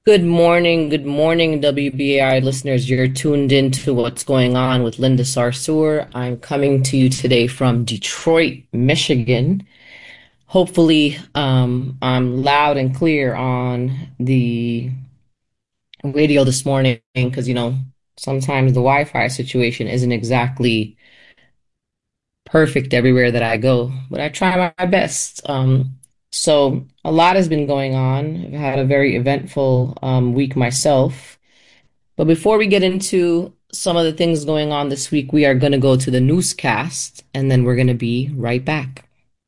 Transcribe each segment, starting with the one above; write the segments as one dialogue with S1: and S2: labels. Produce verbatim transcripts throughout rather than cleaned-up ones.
S1: Good morning, good morning, W B A I listeners. You're tuned into what's going on with Linda Sarsour. I'm coming to you today from Detroit, Michigan. Hopefully, um, I'm loud and clear on the radio this morning because, you know, sometimes the Wi-Fi situation isn't exactly perfect everywhere that I go, but I try my best. Um, so a lot has been going on. I've had a very eventful um, week myself. But before we get into some of the things going on this week, we are going to go to the newscast and then we're going to be right back.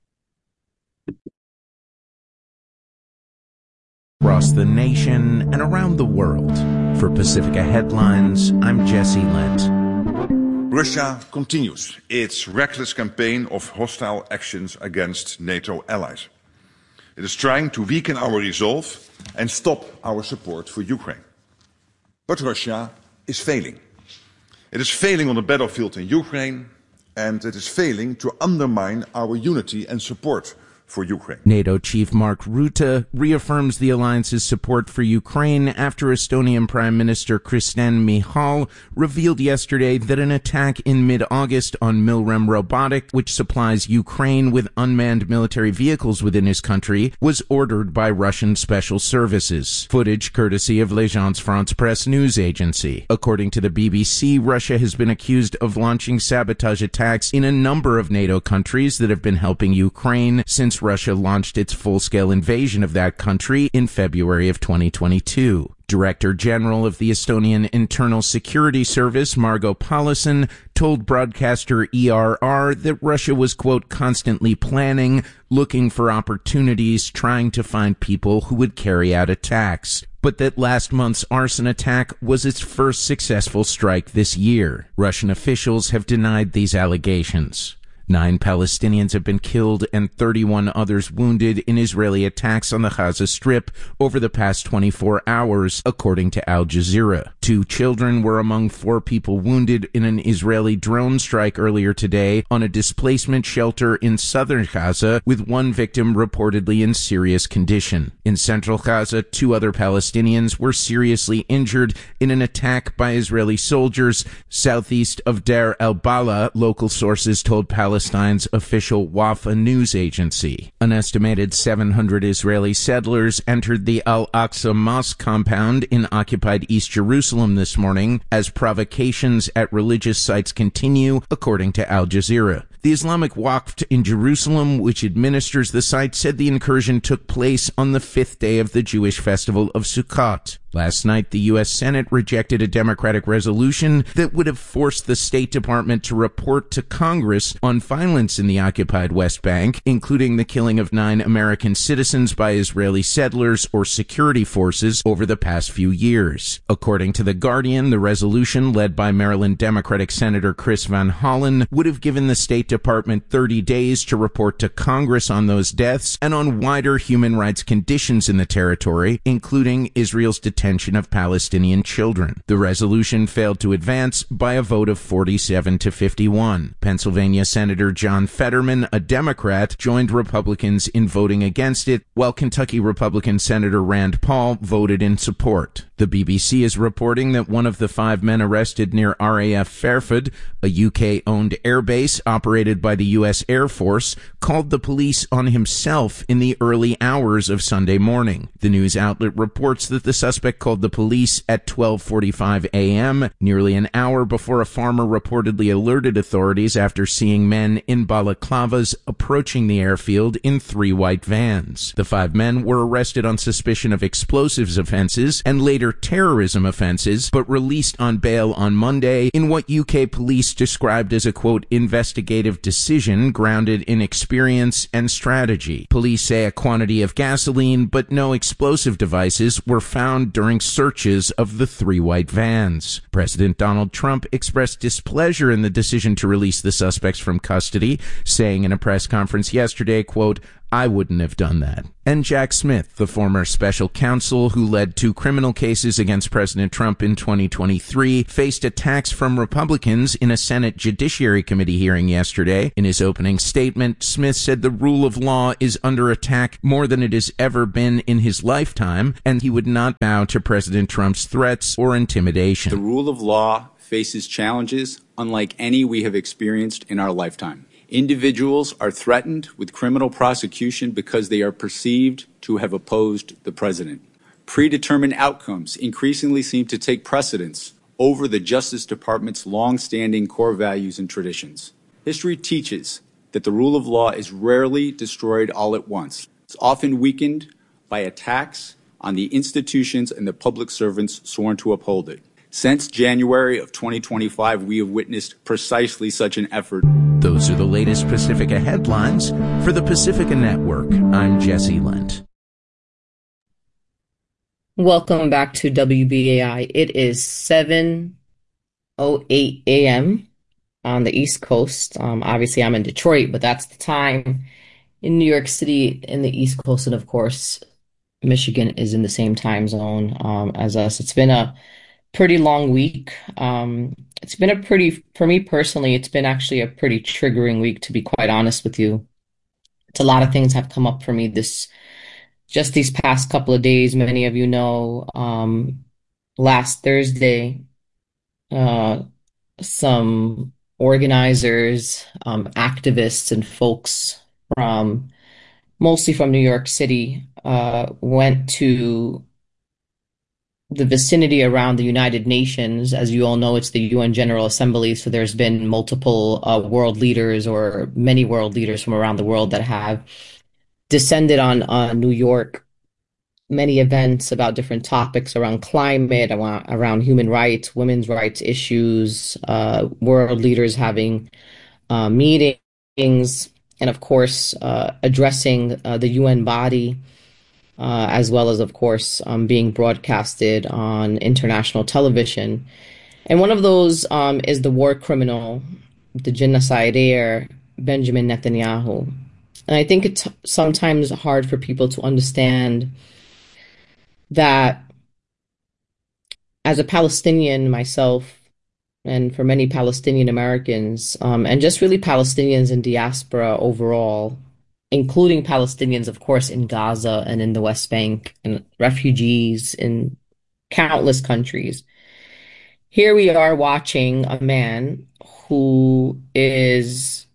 S2: Across the nation and around the world. For Pacifica Headlines, I'm Jesse Lent.
S3: Russia continues its reckless campaign of hostile actions against NATO allies. It is trying to weaken our resolve and stop our support for Ukraine. But Russia is failing. It is failing on the battlefield in Ukraine, and it is failing to undermine our unity and support for Ukraine.
S2: NATO chief Mark Rutte reaffirms the alliance's support for Ukraine after Estonian Prime Minister Kristen Michal revealed yesterday that an attack in mid-August on Milrem Robotic, which supplies Ukraine with unmanned military vehicles within his country, was ordered by Russian special services. Footage courtesy of L'Agence France Presse news agency. According to the B B C, Russia has been accused of launching sabotage attacks in a number of NATO countries that have been helping Ukraine since Russia launched its full-scale invasion of that country in February of twenty twenty-two. Director General of the Estonian Internal Security Service, Margo Paulison, told broadcaster E R R that Russia was, quote, constantly planning, looking for opportunities, trying to find people who would carry out attacks, but that last month's arson attack was its first successful strike this year. Russian officials have denied these allegations. Nine Palestinians have been killed and thirty-one others wounded in Israeli attacks on the Gaza Strip over the past twenty-four hours, according to Al Jazeera. Two children were among four people wounded in an Israeli drone strike earlier today on a displacement shelter in southern Gaza, with one victim reportedly in serious condition. In central Gaza, two other Palestinians were seriously injured in an attack by Israeli soldiers southeast of Deir el-Balah, local sources told Palestinians Palestine's official Wafa news agency. An estimated seven hundred Israeli settlers entered the Al-Aqsa Mosque compound in occupied East Jerusalem this morning as provocations at religious sites continue, according to Al Jazeera. The Islamic Waqf in Jerusalem, which administers the site, said the incursion took place on the fifth day of the Jewish festival of Sukkot. Last night, the U S Senate rejected a Democratic resolution that would have forced the State Department to report to Congress on violence in the occupied West Bank, including the killing of nine American citizens by Israeli settlers or security forces over the past few years. According to The Guardian, the resolution, led by Maryland Democratic Senator Chris Van Hollen, would have given the State Department thirty days to report to Congress on those deaths and on wider human rights conditions in the territory, including Israel's detention of Palestinian children. The resolution failed to advance by a vote of forty-seven to fifty-one. Pennsylvania Senator John Fetterman, a Democrat, joined Republicans in voting against it, while Kentucky Republican Senator Rand Paul voted in support. The B B C is reporting that one of the five men arrested near R A F Fairford, a U K-owned airbase operated by the U S Air Force, called the police on himself in the early hours of Sunday morning. The news outlet reports that the suspect called the police at twelve forty-five a.m., nearly an hour before a farmer reportedly alerted authorities after seeing men in balaclavas approaching the airfield in three white vans. The five men were arrested on suspicion of explosives offenses and later terrorism offenses, but released on bail on Monday in what U K police described as a, quote, investigative decision grounded in experience and strategy. Police say a quantity of gasoline but no explosive devices were found during searches of the three white vans. President Donald Trump expressed displeasure in the decision to release the suspects from custody, saying in a press conference yesterday, quote, I wouldn't have done that. And Jack Smith, the former special counsel who led two criminal cases against President Trump in twenty twenty-three, faced attacks from Republicans in a Senate Judiciary Committee hearing yesterday. In his opening statement, Smith said the rule of law is under attack more than it has ever been in his lifetime, and he would not bow to President Trump's threats or intimidation.
S4: The rule of law faces challenges unlike any we have experienced in our lifetime. Individuals are threatened with criminal prosecution because they are perceived to have opposed the president. Predetermined outcomes increasingly seem to take precedence over the Justice Department's long-standing core values and traditions. History teaches that the rule of law is rarely destroyed all at once. It's often weakened by attacks on the institutions and the public servants sworn to uphold it. Since January of twenty twenty-five, we have witnessed precisely such an effort.
S2: Those are the latest Pacifica headlines. For the Pacifica Network, I'm Jesse Lent.
S1: Welcome back to W B A I. It is seven oh eight a.m. on the East Coast. Um, obviously, I'm in Detroit, but that's the time in New York City in the East Coast. And of course, Michigan is in the same time zone um, as us. It's been a pretty long week. Um, it's been a pretty, for me personally, it's been actually a pretty triggering week, to be quite honest with you. It's a lot of things have come up for me this, just these past couple of days. Many of you know, um, last Thursday, uh, some organizers, um, activists and folks from, mostly from New York City, uh, went to the vicinity around the United Nations. As you all know, it's the U N General Assembly, so there's been multiple uh, world leaders or many world leaders from around the world that have descended on uh, New York. Many events about different topics around climate, around, around human rights, women's rights issues, uh, world leaders having uh, meetings, and of course, uh, addressing uh, the U N body. Uh, as well as, of course, um, being broadcasted on international television. And one of those um, is the war criminal, the genocidaire, Benjamin Netanyahu. And I think it's sometimes hard for people to understand that as a Palestinian myself, and for many Palestinian Americans, um, and just really Palestinians in diaspora overall, including Palestinians, of course, in Gaza and in the West Bank, and refugees in countless countries. Here we are watching a man who is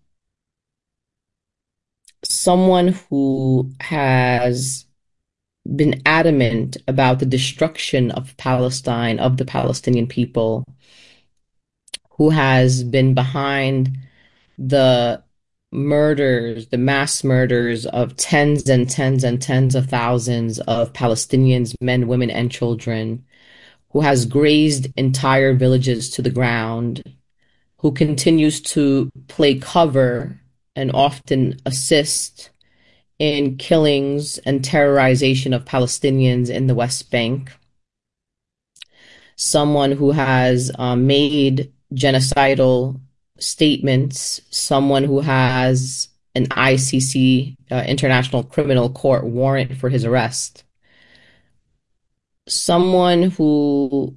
S1: someone who has been adamant about the destruction of Palestine, of the Palestinian people, who has been behind the murders, the mass murders of tens and tens and tens of thousands of Palestinians, men, women, and children, who has grazed entire villages to the ground, who continues to play cover and often assist in killings and terrorization of Palestinians in the West Bank. Someone who has um, made genocidal statements, someone who has an I C C, uh, International Criminal Court warrant for his arrest, someone who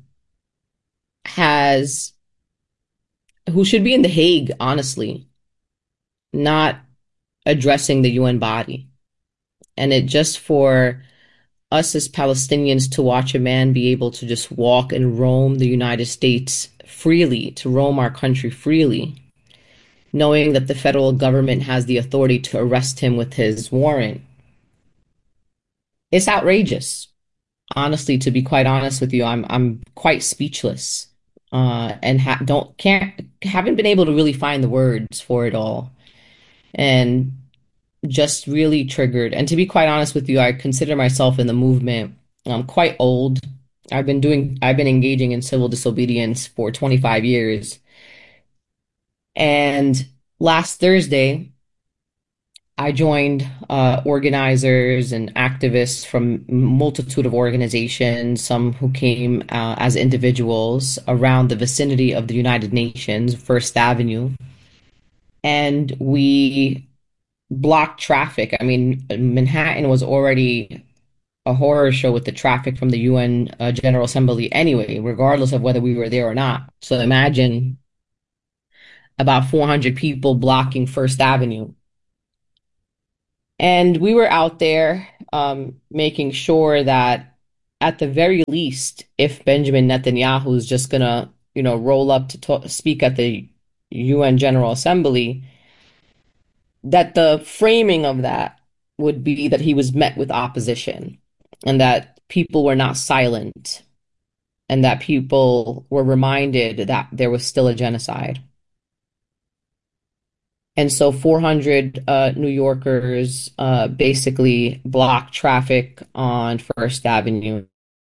S1: has, who should be in The Hague, honestly, not addressing the U N body. And it just for us as Palestinians to watch a man be able to just walk and roam the United States freely, to roam our country freely, knowing that the federal government has the authority to arrest him with his warrant. It's outrageous. Honestly, to be quite honest with you, I'm I'm quite speechless, uh, and ha don't can't haven't been able to really find the words for it all, and just really triggered. And to be quite honest with you, I consider myself in the movement. I'm quite old. I've been doing, I've been engaging in civil disobedience for twenty-five years. And last Thursday, I joined uh, organizers and activists from a multitude of organizations, some who came uh, as individuals around the vicinity of the United Nations, First Avenue. And we blocked traffic. I mean, Manhattan was already a horror show with the traffic from the U N uh, General Assembly anyway, regardless of whether we were there or not. So imagine about four hundred people blocking First Avenue. And we were out there um, making sure that at the very least, if Benjamin Netanyahu is just gonna, you know, roll up to talk, speak at the U N General Assembly, that the framing of that would be that he was met with opposition and that people were not silent and that people were reminded that there was still a genocide. And so four hundred uh, New Yorkers uh, basically blocked traffic on First Avenue.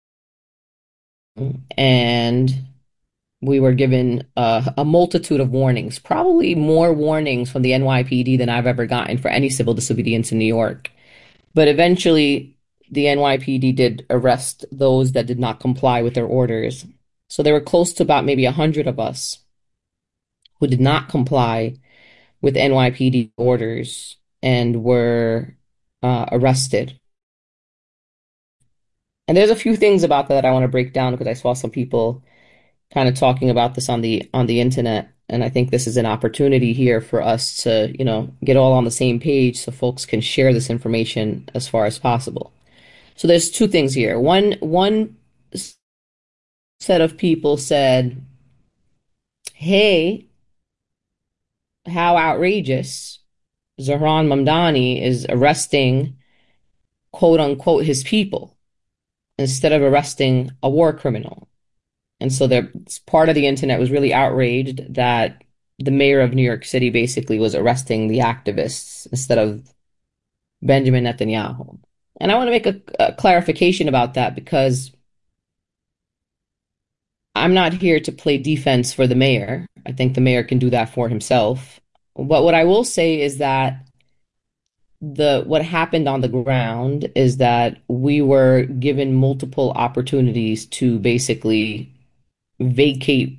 S1: And we were given uh, a multitude of warnings, probably more warnings from the N Y P D than I've ever gotten for any civil disobedience in New York. But eventually, the N Y P D did arrest those that did not comply with their orders. So there were close to about maybe one hundred of us who did not comply with N Y P D orders and were uh, arrested. And there's a few things about that I want to break down because I saw some people kind of talking about this on the on the internet, and I think this is an opportunity here for us to, you know, get all on the same page so folks can share this information as far as possible. So there's two things here. One one set of people said, "Hey, how outrageous! Zohran Mamdani is arresting quote unquote his people instead of arresting a war criminal." And so there, part of the internet was really outraged that the mayor of New York City basically was arresting the activists instead of Benjamin Netanyahu. And I want to make a, a clarification about that because I'm not here to play defense for the mayor. I think the mayor can do that for himself. But what I will say is that the what happened on the ground is that we were given multiple opportunities to basically vacate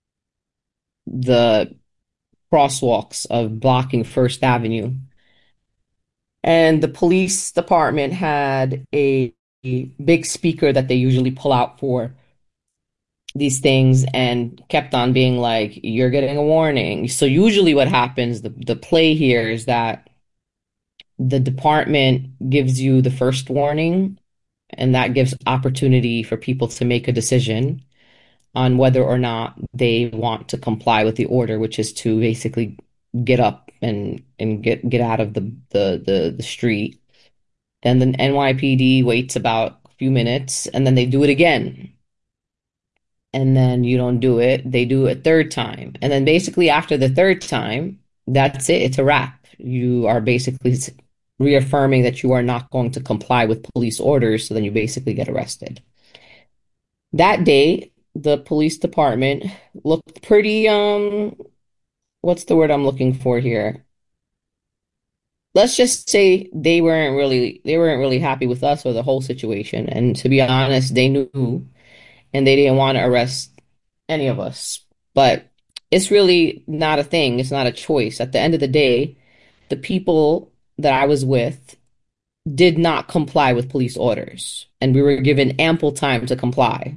S1: the crosswalks of blocking First Avenue. And the police department had a, a big speaker that they usually pull out for these things and kept on being like, "You're getting a warning." So usually what happens, the, the play here is that the department gives you the first warning, and that gives opportunity for people to make a decision on whether or not they want to comply with the order, which is to basically get up and and get get out of the the the, the street. Then the N Y P D waits about a few minutes, and then they do it again. And then you don't do it, they do it a third time. And then basically after the third time, that's it. It's a wrap. You are basically reaffirming that you are not going to comply with police orders, so then you basically get arrested. That day, the police department looked pretty, um, what's the word I'm looking for here? Let's just say they weren't really they weren't really happy with us or the whole situation. And to be honest, they knew and they didn't want to arrest any of us. But it's really not a thing. It's not a choice. At the end of the day, the people that I was with did not comply with police orders, and we were given ample time to comply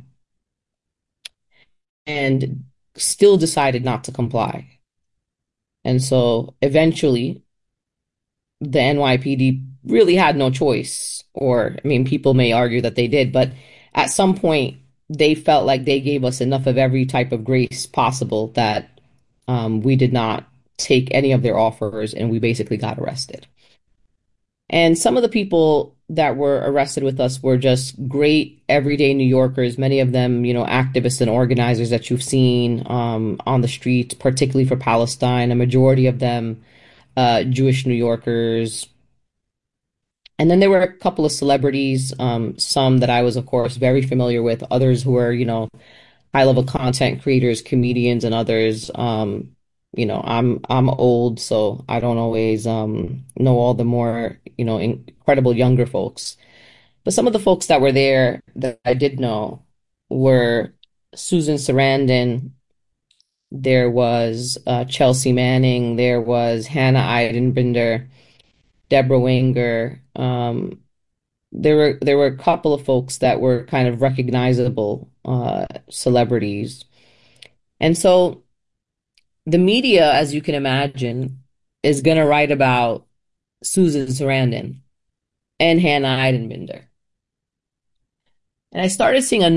S1: and still decided not to comply. And so eventually, the N Y P D really had no choice. Or, I mean, people may argue that they did, but at some point, they felt like they gave us enough of every type of grace possible that um, we did not take any of their offers and we basically got arrested. And some of the people that were arrested with us were just great everyday New Yorkers, many of them, you know, activists and organizers that you've seen um, on the streets, particularly for Palestine, a majority of them uh, Jewish New Yorkers. And then there were a couple of celebrities, um, some that I was, of course, very familiar with, others who were, you know, high level content creators, comedians, and others. Um, you know, I'm I'm old, so I don't always um, know all the more, you know, incredible younger folks. But some of the folks that were there that I did know were Susan Sarandon. There was uh, Chelsea Manning. There was Hannah Eidenbinder. Deborah Winger. Um, there were there were a couple of folks that were kind of recognizable uh, celebrities. And so the media, as you can imagine, is going to write about Susan Sarandon and Hannah Eidenbinder. And I started seeing a